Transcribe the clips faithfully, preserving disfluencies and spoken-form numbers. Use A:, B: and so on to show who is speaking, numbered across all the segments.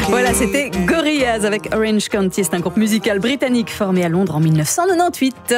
A: Voilà, c'était Gorillaz avec Orange County. C'est un groupe musical britannique formé à Londres en dix-neuf cent quatre-vingt-dix-huit.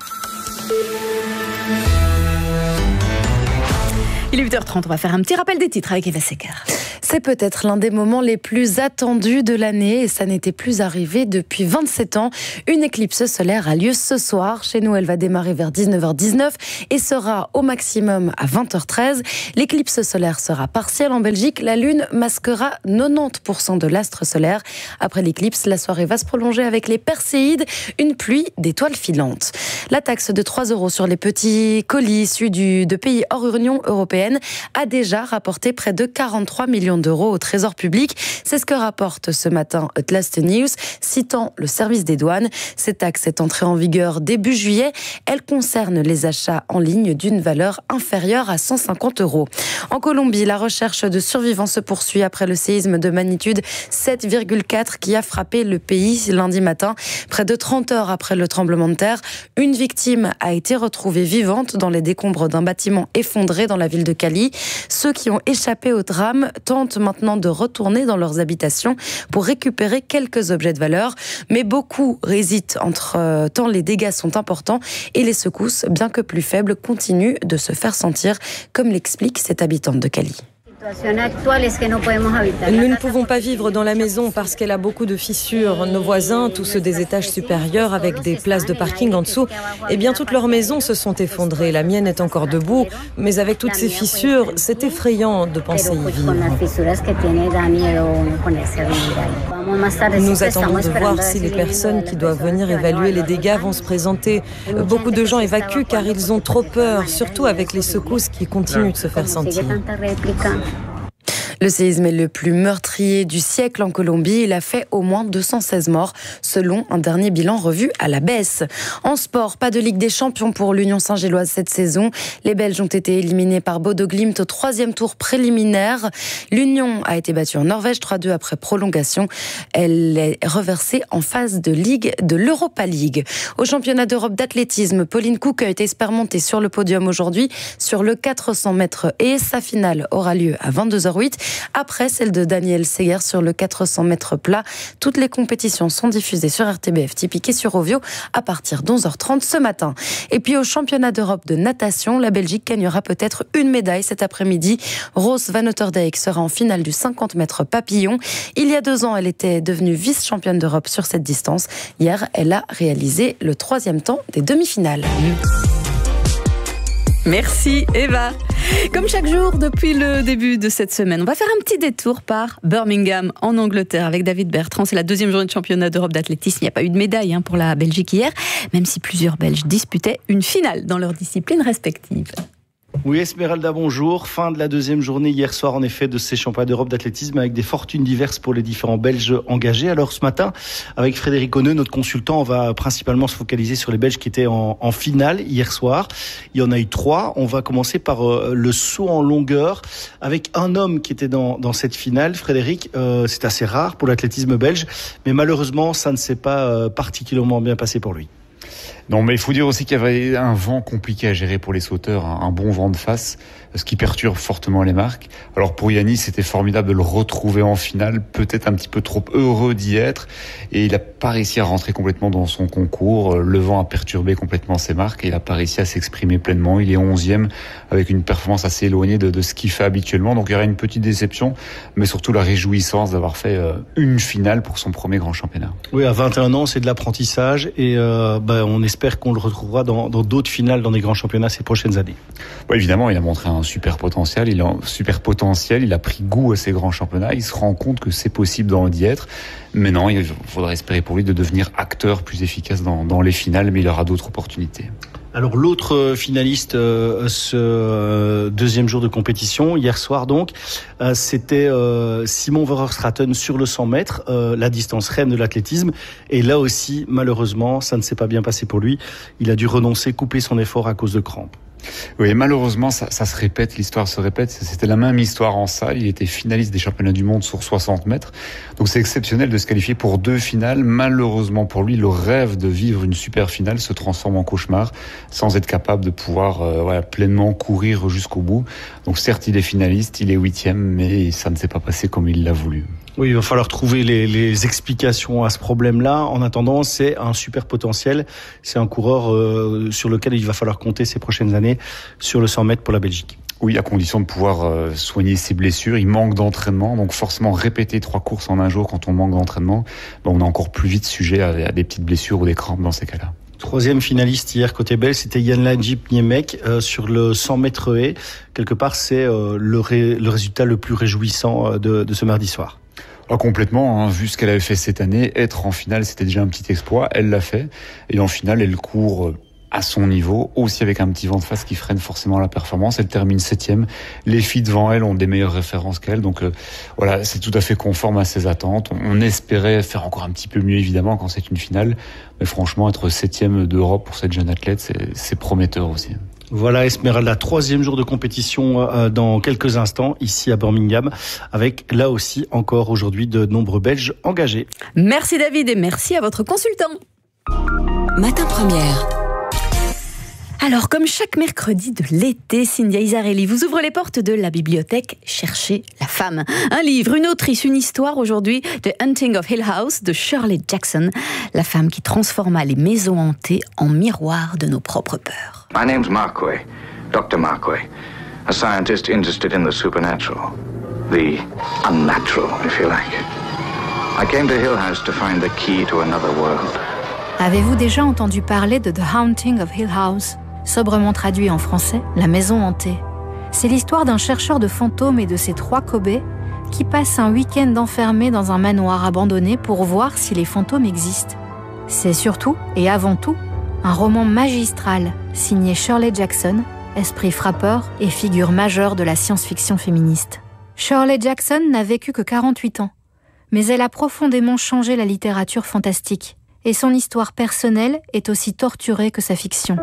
A: Il est huit heures trente, on va faire un petit rappel des titres avec Eva Secker.
B: C'est peut-être l'un des moments les plus attendus de l'année et ça n'était plus arrivé depuis vingt-sept ans. Une éclipse solaire a lieu ce soir. Chez nous, elle va démarrer vers dix-neuf heures dix-neuf et sera au maximum à vingt heures treize. L'éclipse solaire sera partielle en Belgique. La Lune masquera quatre-vingt-dix pour cent de l'astre solaire. Après l'éclipse, la soirée va se prolonger avec les Perséides, une pluie d'étoiles filantes. La taxe de trois euros sur les petits colis issus du, de pays hors Union européenne a déjà rapporté près de quarante-trois millions d'euros au trésor public. C'est ce que rapporte ce matin Last News, citant le service des douanes. Cette taxe est entrée en vigueur début juillet. Elle concerne les achats en ligne d'une valeur inférieure à cent cinquante euros. En Colombie, la recherche de survivants se poursuit après le séisme de magnitude sept virgule quatre qui a frappé le pays lundi matin. Près de trente heures après le tremblement de terre, une victime a été retrouvée vivante dans les décombres d'un bâtiment effondré dans la ville de Cali. Ceux qui ont échappé au drame tentent maintenant de retourner dans leurs habitations pour récupérer quelques objets de valeur. Mais beaucoup hésitent entre euh, tant les dégâts sont importants et les secousses, bien que plus faibles, continuent de se faire sentir, comme l'explique cette habitante de Cali.
C: Nous ne pouvons pas vivre dans la maison parce qu'elle a beaucoup de fissures. Nos voisins, tous ceux des étages supérieurs avec des places de parking en dessous, eh bien toutes leurs maisons se sont effondrées. La mienne est encore debout, mais avec toutes ces fissures, c'est effrayant de penser y vivre. Nous attendons de voir si les personnes qui doivent venir évaluer les dégâts vont se présenter. Beaucoup de gens évacuent car ils ont trop peur, surtout avec les secousses qui continuent de se faire sentir.
B: Le séisme est le plus meurtrier du siècle en Colombie. Il a fait au moins deux cent seize morts, selon un dernier bilan revu à la baisse. En sport, pas de Ligue des Champions pour l'Union Saint-Gilloise cette saison. Les Belges ont été éliminés par Bodo Glimt au troisième tour préliminaire. L'Union a été battue en Norvège trois deux après prolongation. Elle est reversée en phase de Ligue de l'Europa League. Au championnat d'Europe d'athlétisme, Pauline Coucquet espère monter sur le podium aujourd'hui sur le quatre cents mètres et sa finale aura lieu à vingt-deux heures huit. Après celle de Daniel Seger sur le quatre cents mètres plat. Toutes les compétitions sont diffusées sur R T B F Tipic et sur Ovio à partir d'onze heures trente ce matin. Et puis au championnat d'Europe de natation, la Belgique gagnera peut-être une médaille cet après-midi. Rose Van Otterdijk sera en finale du cinquante mètres papillon. Il y a deux ans, elle était devenue vice-championne d'Europe sur cette distance. Hier, elle a réalisé le troisième temps des demi-finales.
A: Merci Eva. Comme chaque jour depuis le début de cette semaine, on va faire un petit détour par Birmingham en Angleterre avec David Bertrand. C'est la deuxième journée de championnat d'Europe d'athlétisme. Il n'y a pas eu de médaille hein, pour la Belgique hier, même si plusieurs Belges disputaient une finale dans leurs disciplines respectives.
D: Oui, Esmeralda, bonjour. Fin de la deuxième journée hier soir, en effet, de ces championnats d'Europe d'athlétisme avec des fortunes diverses pour les différents Belges engagés. Alors ce matin, avec Frédéric Onneux, notre consultant, on va principalement se focaliser sur les Belges qui étaient en, en finale hier soir. Il y en a eu trois. On va commencer par euh, le saut en longueur avec un homme qui était dans, dans cette finale. Frédéric, euh, c'est assez rare pour l'athlétisme belge, mais malheureusement, ça ne s'est pas euh, particulièrement bien passé pour lui.
E: Non, mais il faut dire aussi qu'il y avait un vent compliqué à gérer pour les sauteurs, un bon vent de face, ce qui perturbe fortement les marques. Alors pour Yannis, c'était formidable de le retrouver en finale, peut-être un petit peu trop heureux d'y être, et il n'a pas réussi à rentrer complètement dans son concours. Le vent a perturbé complètement ses marques et il n'a pas réussi à s'exprimer pleinement. Il est onzième avec une performance assez éloignée de, de ce qu'il fait habituellement, donc il y aura une petite déception, mais surtout la réjouissance d'avoir fait euh, une finale pour son premier grand championnat.
D: Oui, à vingt et un ans, c'est de l'apprentissage et euh, bah, on espère qu'on le retrouvera dans, dans d'autres finales dans des grands championnats ces prochaines années.
E: Oui, évidemment, il a montré un super potentiel, il a un super potentiel, il a pris goût à ces grands championnats, il se rend compte que c'est possible d'y être, mais non, il faudra espérer pour lui de devenir acteur plus efficace dans, dans les finales, mais il aura d'autres opportunités.
D: Alors l'autre finaliste, euh, ce euh, deuxième jour de compétition, hier soir donc, euh, c'était euh, Simon Verhofstraten sur le cent mètres, euh, la distance reine de l'athlétisme. Et là aussi, malheureusement, ça ne s'est pas bien passé pour lui. Il a dû renoncer, couper son effort à cause de crampes.
E: Oui, malheureusement, ça, ça se répète, l'histoire se répète. C'était la même histoire en salle. Il était finaliste des championnats du monde sur soixante mètres. Donc c'est exceptionnel de se qualifier pour deux finales. Malheureusement pour lui, le rêve de vivre une super finale se transforme en cauchemar sans être capable de pouvoir euh, voilà, pleinement courir jusqu'au bout. Donc certes, il est finaliste, il est huitième, mais ça ne s'est pas passé comme il l'a voulu.
D: Oui, il va falloir trouver les, les explications à ce problème-là. En attendant, c'est un super potentiel. C'est un coureur euh, sur lequel il va falloir compter ces prochaines années sur le cent mètres pour la Belgique.
E: Oui, à condition de pouvoir euh, soigner ses blessures. Il manque d'entraînement, donc forcément répéter trois courses en un jour quand on manque d'entraînement, ben on est encore plus vite sujet à, à des petites blessures ou des crampes dans ces cas-là.
D: Troisième finaliste hier côté belge, c'était Jan Lajip Niemek euh, sur le cent mètres haies. Quelque part, c'est euh, le, ré, le résultat le plus réjouissant de, de ce mardi soir.
E: Ah, complètement, hein, vu ce qu'elle avait fait cette année, être en finale, c'était déjà un petit exploit. Elle l'a fait, et en finale, elle court à son niveau, aussi avec un petit vent de face qui freine forcément la performance. Elle termine septième. Les filles devant elle ont des meilleures références qu'elle, donc euh, voilà, c'est tout à fait conforme à ses attentes. On, on espérait faire encore un petit peu mieux, évidemment, quand c'est une finale, mais franchement, être septième d'Europe pour cette jeune athlète, c'est, c'est prometteur aussi.
D: Voilà Esmeralda, troisième jour de compétition euh, dans quelques instants ici à Birmingham, avec là aussi encore aujourd'hui de nombreux Belges engagés.
A: Merci David et merci à votre consultant.
F: Matin Première.
A: Alors, comme chaque mercredi de l'été, Cynthia Isarelli vous ouvre les portes de la bibliothèque Cherchez la femme. Un livre, une autrice, une histoire aujourd'hui, The Haunting of Hill House de Shirley Jackson, la femme qui transforma les maisons hantées en miroirs de nos propres peurs.
G: My name's Marquis, Doctor Marquis, a scientist interested in the supernatural, the unnatural, if you like. I came to Hill House to find the key to another world.
H: Avez-vous déjà entendu parler de The Haunting of Hill House ? Sobrement traduit en français, La Maison Hantée. C'est l'histoire d'un chercheur de fantômes et de ses trois Kobe qui passent un week-end enfermés dans un manoir abandonné pour voir si les fantômes existent. C'est surtout, et avant tout, un roman magistral signé Shirley Jackson, esprit frappeur et figure majeure de la science-fiction féministe. Shirley Jackson n'a vécu que quarante-huit ans, mais elle a profondément changé la littérature fantastique, et son histoire personnelle est aussi torturée que sa fiction.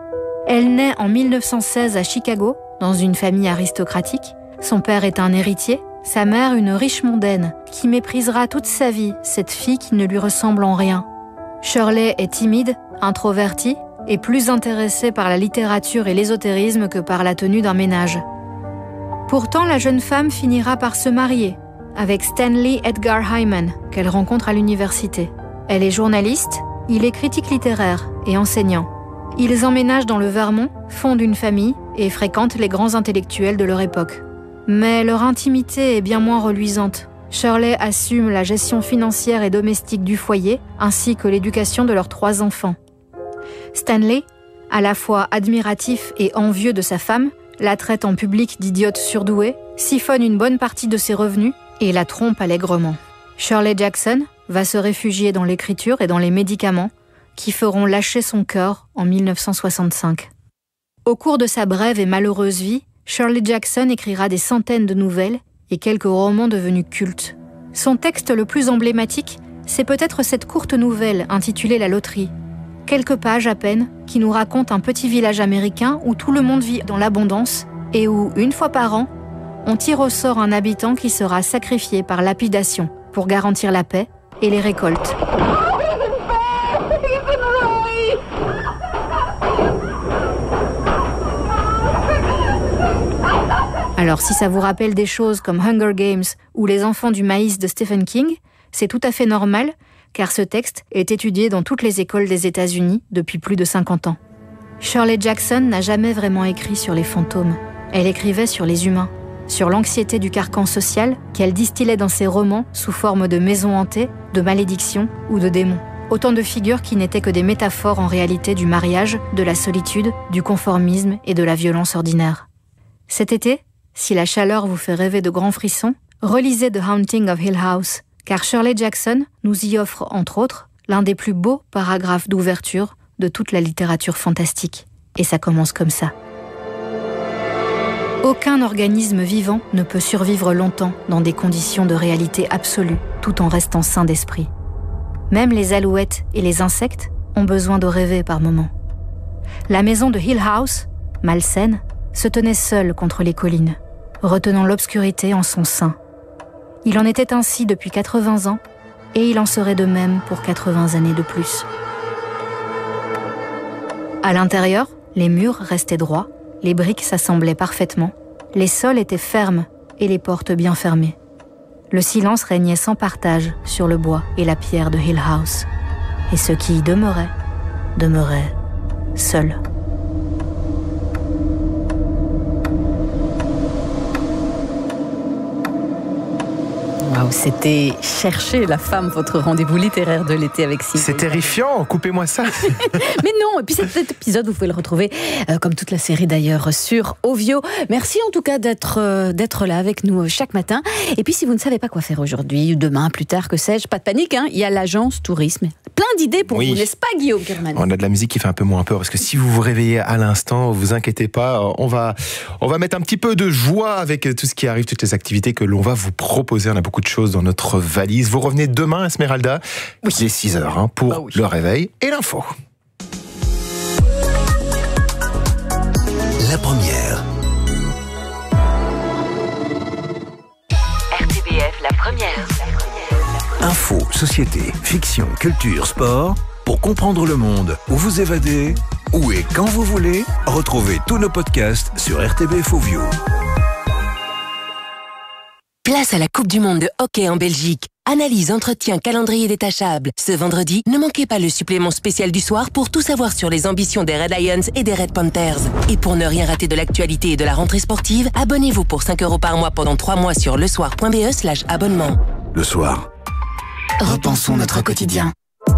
H: Elle naît en mille neuf cent seize à Chicago, dans une famille aristocratique. Son père est un héritier, sa mère une riche mondaine, qui méprisera toute sa vie cette fille qui ne lui ressemble en rien. Shirley est timide, introvertie, et plus intéressée par la littérature et l'ésotérisme que par la tenue d'un ménage. Pourtant, la jeune femme finira par se marier avec Stanley Edgar Hyman, qu'elle rencontre à l'université. Elle est journaliste, il est critique littéraire et enseignant. Ils emménagent dans le Vermont, fondent une famille et fréquentent les grands intellectuels de leur époque. Mais leur intimité est bien moins reluisante. Shirley assume la gestion financière et domestique du foyer, ainsi que l'éducation de leurs trois enfants. Stanley, à la fois admiratif et envieux de sa femme, la traite en public d'idiote surdouée, siphonne une bonne partie de ses revenus et la trompe allègrement. Shirley Jackson va se réfugier dans l'écriture et dans les médicaments qui feront lâcher son cœur en mille neuf cent soixante-cinq. Au cours de sa brève et malheureuse vie, Shirley Jackson écrira des centaines de nouvelles et quelques romans devenus cultes. Son texte le plus emblématique, c'est peut-être cette courte nouvelle intitulée La Loterie. Quelques pages à peine, qui nous raconte un petit village américain où tout le monde vit dans l'abondance et où, une fois par an, on tire au sort un habitant qui sera sacrifié par lapidation pour garantir la paix et les récoltes. Alors si ça vous rappelle des choses comme Hunger Games ou Les Enfants du maïs de Stephen King, c'est tout à fait normal, car ce texte est étudié dans toutes les écoles des États-Unis depuis plus de cinquante ans. Shirley Jackson n'a jamais vraiment écrit sur les fantômes. Elle écrivait sur les humains, sur l'anxiété du carcan social qu'elle distillait dans ses romans sous forme de maisons hantées, de malédictions ou de démons. Autant de figures qui n'étaient que des métaphores en réalité du mariage, de la solitude, du conformisme et de la violence ordinaire. Cet été, si la chaleur vous fait rêver de grands frissons, relisez The Haunting of Hill House, car Shirley Jackson nous y offre, entre autres, l'un des plus beaux paragraphes d'ouverture de toute la littérature fantastique. Et ça commence comme ça. Aucun organisme vivant ne peut survivre longtemps dans des conditions de réalité absolue, tout en restant sain d'esprit. Même les alouettes et les insectes ont besoin de rêver par moments. La maison de Hill House, malsaine, se tenait seule contre les collines, retenant l'obscurité en son sein. Il en était ainsi depuis quatre-vingts ans, et il en serait de même pour quatre-vingts années de plus. À l'intérieur, les murs restaient droits, les briques s'assemblaient parfaitement, les sols étaient fermes et les portes bien fermées. Le silence régnait sans partage sur le bois et la pierre de Hill House. Et ceux qui y demeuraient, demeuraient seuls.
A: Waouh, c'était chercher la femme, votre rendez-vous littéraire de l'été avec Sylvie.
I: C'est terrifiant, coupez-moi ça.
A: Mais non, et puis cet épisode, vous pouvez le retrouver, euh, comme toute la série d'ailleurs, sur Ovio. Merci en tout cas d'être, euh, d'être là avec nous chaque matin. Et puis si vous ne savez pas quoi faire aujourd'hui, ou demain, plus tard, que sais-je, pas de panique, hein, il y a l'agence tourisme. Plein d'idées pour oui. vous, n'est-ce pas Guillaume Kerman?
I: On a de la musique qui fait un peu moins peur, parce que si vous vous réveillez à l'instant, vous inquiétez pas, on va, on va mettre un petit peu de joie avec tout ce qui arrive, toutes les activités que l'on va vous proposer. On a beaucoup de choses dans notre valise. Vous revenez demain, Esmeralda, oui. Il est six heures hein, pour bah oui. le réveil et l'info.
J: La première.
F: R T B F, la première.
J: Info, société, fiction, culture, sport. Pour comprendre le monde, ou vous évader, où et quand vous voulez, retrouvez tous nos podcasts sur R T B F Ovio.
F: Place à la Coupe du Monde de hockey en Belgique. Analyse, entretien, calendrier détachable. Ce vendredi, ne manquez pas le supplément spécial du soir pour tout savoir sur les ambitions des Red Lions et des Red Panthers. Et pour ne rien rater de l'actualité et de la rentrée sportive, abonnez-vous pour cinq euros par mois pendant trois mois sur lesoir point b e slash abonnement.
J: Le soir.
F: Repensons notre quotidien.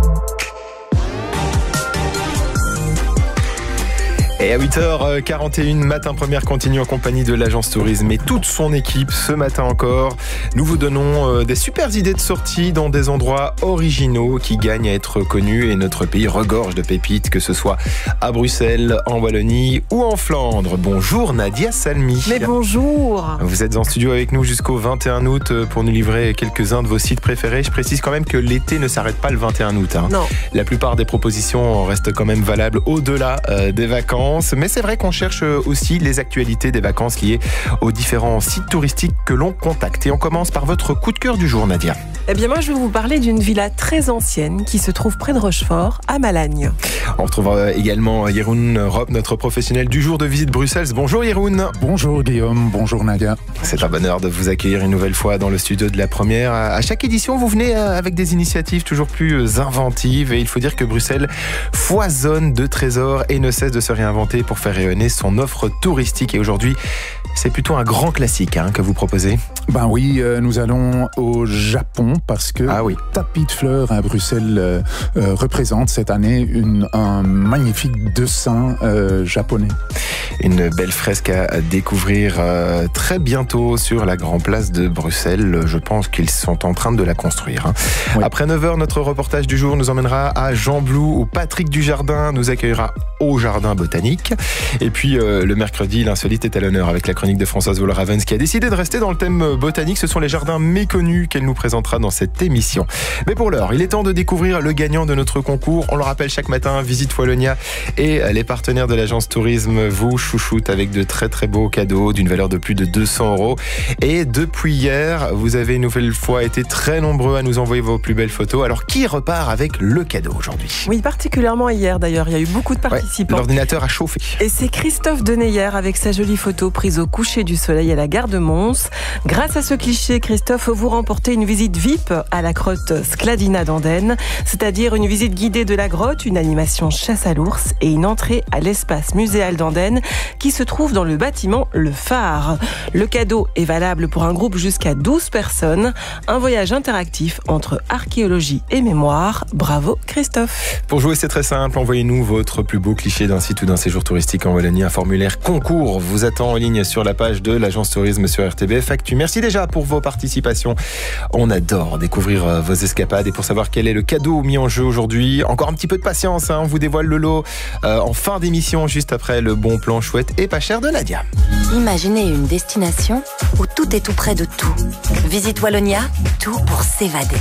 I: Et à huit heures quarante et une, Matin Première continue en compagnie de l'agence tourisme et toute son équipe. Ce matin encore, nous vous donnons des super idées de sortie dans des endroits originaux qui gagnent à être connus. Et notre pays regorge de pépites, que ce soit à Bruxelles, en Wallonie ou en Flandre. Bonjour Nadia Salmi.
K: Mais bonjour.
I: Vous êtes en studio avec nous jusqu'au vingt et un août pour nous livrer quelques-uns de vos sites préférés. Je précise quand même que l'été ne s'arrête pas le vingt et un août. Hein.
K: Non.
I: La plupart des propositions restent quand même valables au-delà euh, des vacances. Mais c'est vrai qu'on cherche aussi les actualités des vacances liées aux différents sites touristiques que l'on contacte. Et on commence par votre coup de cœur du jour, Nadia.
K: Eh bien moi, je vais vous parler d'une villa très ancienne qui se trouve près de Rochefort, à Malagne.
I: On retrouvera également Jeroen Rob, notre professionnel du jour de visite Bruxelles. Bonjour Jeroen.
L: Bonjour Guillaume, bonjour Nadia.
I: C'est un bonheur de vous accueillir une nouvelle fois dans le studio de la première. À chaque édition, vous venez avec des initiatives toujours plus inventives. Et il faut dire que Bruxelles foisonne de trésors et ne cesse de se réinventer pour faire rayonner son offre touristique. Et aujourd'hui, c'est plutôt un grand classique hein, que vous proposez.
L: Ben oui, euh, nous allons au Japon parce que
I: ah oui.
L: Tapis de Fleurs à Bruxelles euh, euh, représente cette année une, un magnifique dessin euh, japonais.
I: Une belle fresque à découvrir euh, très bientôt sur la Grand Place de Bruxelles. Je pense qu'ils sont en train de la construire. Hein. Oui. Après neuf heures, notre reportage du jour nous emmènera à Jean-Blou où Patrick Dujardin nous accueillera au Jardin Botanique. Et puis euh, le mercredi, l'insolite est à l'honneur avec la chronique de Françoise Wolravens qui a décidé de rester dans le thème botanique. Ce sont les jardins méconnus qu'elle nous présentera dans cette émission. Mais pour l'heure, il est temps de découvrir le gagnant de notre concours. On le rappelle chaque matin, Visite Wallonia et les partenaires de l'agence tourisme vous chouchoutent avec de très très beaux cadeaux d'une valeur de plus de deux cents euros. Et depuis hier, vous avez une nouvelle fois été très nombreux à nous envoyer vos plus belles photos. Alors qui repart avec le cadeau aujourd'hui?
K: Oui, particulièrement hier d'ailleurs. Il y a eu beaucoup de participants. Ouais,
I: l'ordinateur a chauffé.
K: Et c'est Christophe Deneyer avec sa jolie photo prise au coucher du soleil à la gare de Mons. Grâce à ce cliché, Christophe, vous remportez une visite V I P à la grotte Skladina d'Andenne, c'est-à-dire une visite guidée de la grotte, une animation chasse à l'ours et une entrée à l'espace muséal d'Andenne qui se trouve dans le bâtiment Le Phare. Le cadeau est valable pour un groupe jusqu'à douze personnes. Un voyage interactif entre archéologie et mémoire. Bravo Christophe.
I: Pour jouer, c'est très simple. Envoyez-nous votre plus beau cliché d'un site ou d'un séjour touristique en Wallonie. Un formulaire concours vous attend en ligne sur la page de l'agence tourisme sur R T B F Actu. Merci déjà pour vos participations. On adore découvrir vos escapades. Et pour savoir quel est le cadeau mis en jeu aujourd'hui, encore un petit peu de patience, hein, on vous dévoile le lot euh, en fin d'émission, juste après le bon plan chouette et pas cher de Nadia.
F: Imaginez une destination où tout est tout près de tout. Visite Wallonia, tout pour s'évader.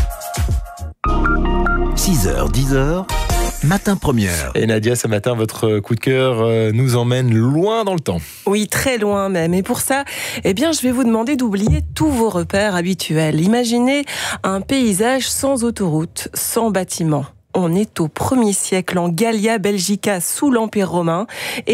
J: six heures, dix heures, Matin Première.
I: Et Nadia, ce matin, votre coup de cœur nous emmène loin dans le temps.
K: Oui, très loin même. Et pour ça, eh bien, je vais vous demander d'oublier tous vos repères habituels. Imaginez un paysage sans autoroute, sans bâtiment. On est au premier siècle en Gallia Belgica sous l'Empire romain. Et là,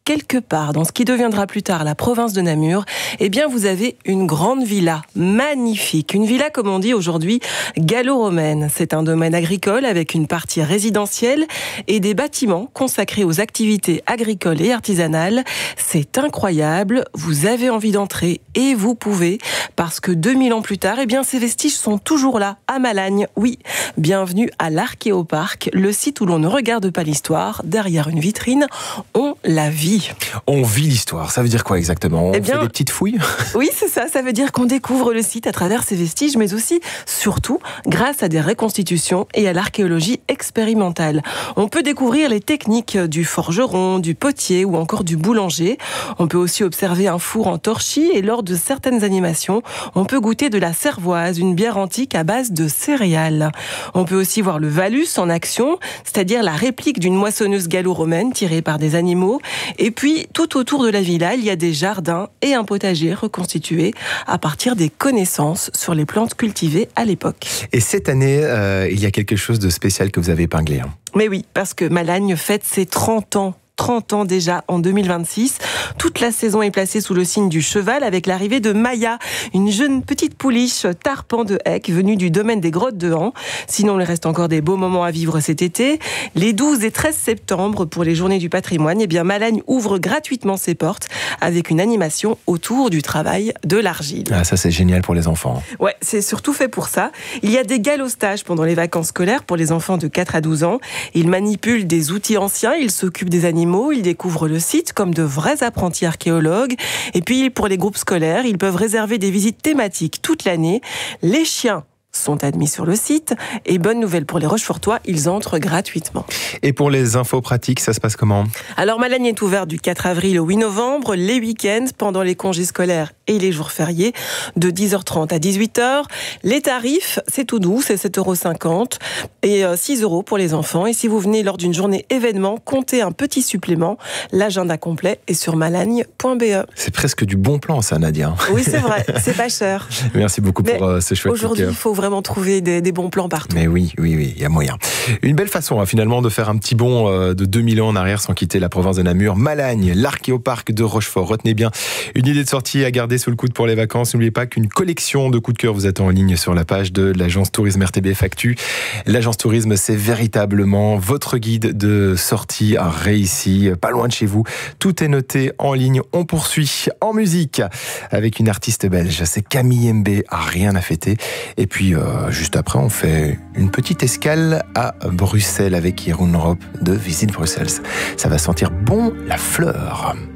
K: quelque part dans ce qui deviendra plus tard la province de Namur, eh bien vous avez une grande villa, magnifique. Une villa, comme on dit aujourd'hui, gallo-romaine. C'est un domaine agricole avec une partie résidentielle et des bâtiments consacrés aux activités agricoles et artisanales. C'est incroyable, vous avez envie d'entrer et vous pouvez, parce que deux mille ans plus tard, eh bien ces vestiges sont toujours là, à Malagne. Oui, bienvenue à l'Archéoparc, le site où l'on ne regarde pas l'histoire. Derrière une vitrine, on la vit.
I: On vit l'histoire, ça veut dire quoi exactement? On
K: eh bien,
I: fait des petites fouilles?
K: Oui, c'est ça, ça veut dire qu'on découvre le site à travers ses vestiges, mais aussi, surtout, grâce à des reconstitutions et à l'archéologie expérimentale. On peut découvrir les techniques du forgeron, du potier ou encore du boulanger. On peut aussi observer un four en torchis et lors de certaines animations, on peut goûter de la cervoise, une bière antique à base de céréales. On peut aussi voir le valus en action, c'est-à-dire la réplique d'une moissonneuse gallo-romaine tirée par des animaux. Et puis, tout autour de la villa, il y a des jardins et un potager reconstitué à partir des connaissances sur les plantes cultivées à l'époque.
I: Et cette année, euh, il y a quelque chose de spécial que vous avez épinglé. Hein.
K: Mais oui, parce que Malagne fête ses trente ans. trente ans déjà en deux mille vingt-six. Toute la saison est placée sous le signe du cheval avec l'arrivée de Maya, une jeune petite pouliche tarpan de Hecque venue du domaine des Grottes de Han. Sinon, il reste encore des beaux moments à vivre cet été. Les douze et treize septembre, pour les journées du patrimoine, eh bien Malagne ouvre gratuitement ses portes avec une animation autour du travail de l'argile.
I: Ah, ça c'est génial pour les enfants.
K: Ouais, c'est surtout fait pour ça. Il y a des galostages pendant les vacances scolaires pour les enfants de quatre à douze ans. Ils manipulent des outils anciens, ils s'occupent des animaux, ils découvrent le site comme de vrais apprentis archéologues. Et puis, pour les groupes scolaires, ils peuvent réserver des visites thématiques toute l'année. Les chiens sont admis sur le site. Et bonne nouvelle pour les Rochefortois, ils entrent gratuitement.
I: Et pour les infos pratiques, ça se passe comment?
K: Alors, Malagne est ouvert du quatre avril au huit novembre, les week-ends, pendant les congés scolaires et les jours fériés, de dix heures trente à dix-huit heures. Les tarifs, c'est tout doux, c'est sept euros cinquante et six euros pour les enfants. Et si vous venez lors d'une journée événement, comptez un petit supplément. L'agenda complet est sur malagne point b e.
I: C'est presque du bon plan, ça, Nadia.
K: Oui, c'est vrai, c'est pas cher.
I: Merci beaucoup Mais pour euh, ce chouette
K: aujourd'hui, il faut vraiment trouver des, des bons plans partout.
I: Mais oui, oui, oui, il y a moyen. Une belle façon, hein, finalement, de faire un petit bond euh, de deux mille ans en arrière sans quitter la province de Namur. Malagne, l'Archéoparc de Rochefort. Retenez bien une idée de sortie à garder sous le coude pour les vacances. N'oubliez pas qu'une collection de coups de cœur vous attend en ligne sur la page de l'agence Tourisme R T B F Actu. L'agence Tourisme, c'est véritablement votre guide de sortie réussi, pas loin de chez vous. Tout est noté en ligne. On poursuit en musique avec une artiste belge. C'est Camille Mbé, à rien à fêter. Et puis, euh, juste après, on fait une petite escale à Bruxelles avec Jeroen Rob de Visite Bruxelles. Ça va sentir bon la fleur.